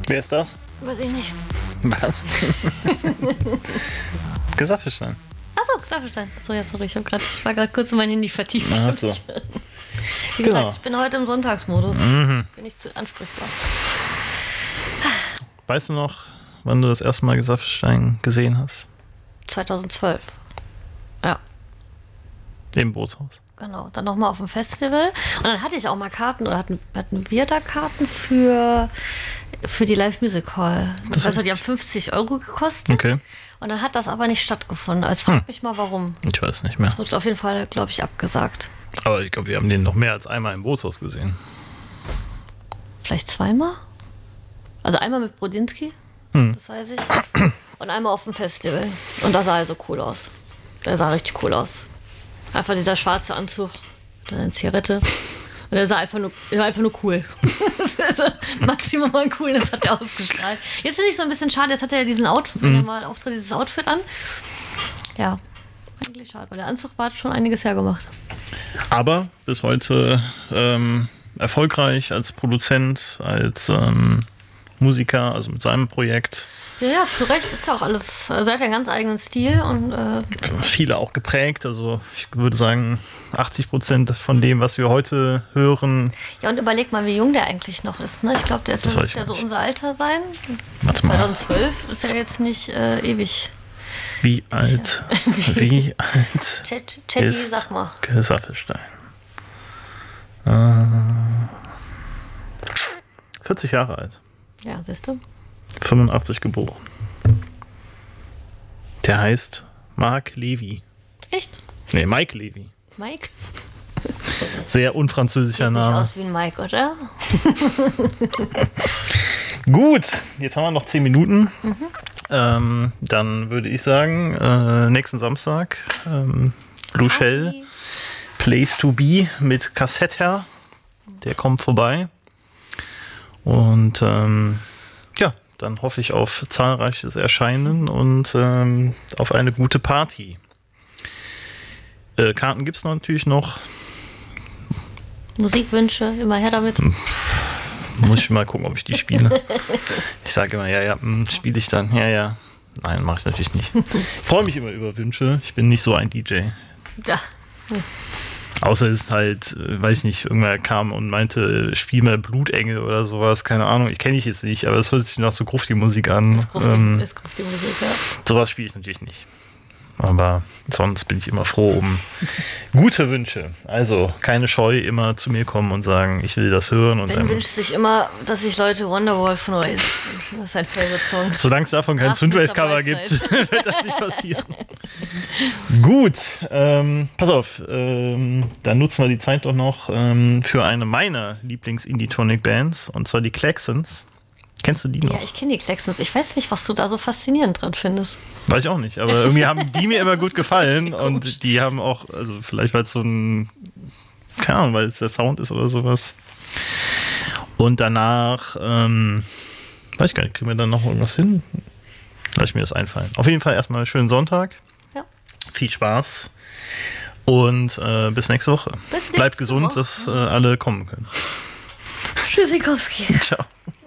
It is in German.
Wer ist das? Weiß ich nicht. Was? Gesaffelstein. Achso, Gesaffelstein. Achso, ja, sorry. Ich war gerade kurz in mein Handy vertieft. Ach so. Wie gesagt, ich bin heute im Sonntagsmodus. Bin ich zu ansprechbar. Weißt du noch, wann du das erste Mal Gesaffelstein gesehen hast? 2012. Ja. Im Bootshaus. Genau, dann nochmal auf dem Festival. Und dann hatte ich auch mal Karten, oder hatten wir da Karten für die Live Music Hall. Die haben 50 € gekostet. Okay. Und dann hat das aber nicht stattgefunden. Also frag mich mal, warum. Ich weiß nicht mehr. Das wurde auf jeden Fall, glaube ich, abgesagt. Aber ich glaube, wir haben den noch mehr als einmal im Bootshaus gesehen. Vielleicht zweimal? Also einmal mit Brodinski, das weiß ich. Und einmal auf dem Festival. Und da sah er so cool aus. Der sah richtig cool aus. Einfach dieser schwarze Anzug, dann eine Zigarette. Und er war einfach nur cool. Das ist maximal cool, das hat er ausgestrahlt. Jetzt finde ich so ein bisschen schade, jetzt hat er ja diesen Outfit, wenn er mal auftritt, dieses Outfit an. Ja, eigentlich schade, weil der Anzug war schon einiges hergemacht. Aber bis heute erfolgreich als Produzent, als Musiker, also mit seinem Projekt. Ja, zu Recht ist ja auch alles. Also er hat ja einen ganz eigenen Stil und viele auch geprägt. Also ich würde sagen, 80% von dem, was wir heute hören. Ja, und überleg mal, wie jung der eigentlich noch ist. Ne? Ich glaube, der müsste ja so unser Alter sein. Warte mal. 2012 ist ja jetzt nicht ewig. Wie alt? Wie alt? Chatty, sag mal. Gesaffelstein. 40 Jahre alt. Ja, siehst du? 85 geboren. Der heißt Marc Levy. Echt? Nee, Mike Levy. Mike? Sehr unfranzösischer Name. Sieht nicht aus wie ein Mike, oder? Gut, jetzt haben wir noch 10 Minuten. Dann würde ich sagen, nächsten Samstag Blue Shell, Place to Be mit Cassette. Der kommt vorbei. Und ja, dann hoffe ich auf zahlreiches Erscheinen und auf eine gute Party. Karten gibt es natürlich noch. Muzikwünsche, immer her damit. Muss ich mal gucken, ob ich die spiele. Ich sage immer, ja, spiele ich dann. Ja. Nein, mache ich natürlich nicht. Ich freue mich immer über Wünsche. Ich bin nicht so ein DJ. Ja. Außer es ist halt, weiß ich nicht, irgendwer kam und meinte, spiel mal Blutengel oder sowas, keine Ahnung, ich kenne ich jetzt nicht, aber es hört sich nach so Grufti-Musik an. Ist Grufti-Musik, ja. Sowas spiele ich natürlich nicht. Aber sonst bin ich immer froh um gute Wünsche. Also keine Scheu, immer zu mir kommen und sagen, ich will das hören. Und Ben wünscht sich immer, dass sich Leute Wonderwall von euch. Das ist sein Favorite-Song. Solange es davon kein Synthwave-Cover gibt, wird das nicht passieren. Gut, pass auf, dann nutzen wir die Zeit doch noch für eine meiner Lieblings-Indie-Tonic-Bands, und zwar die Klaxons. Kennst du die noch? Ja, ich kenne die Klaxons. Ich weiß nicht, was du da so faszinierend dran findest. Weiß ich auch nicht, aber irgendwie haben die mir immer gut gefallen und die haben auch, also vielleicht weil es so ein, keine Ahnung, weil es der Sound ist oder sowas. Und danach, weiß ich gar nicht, kriegen wir dann noch irgendwas hin? Lass ich mir das einfallen. Auf jeden Fall erstmal einen schönen Sonntag. Ja. Viel Spaß und bis nächste Woche. Bleibt gesund, dass alle kommen können. Tschüssikowski. Ciao.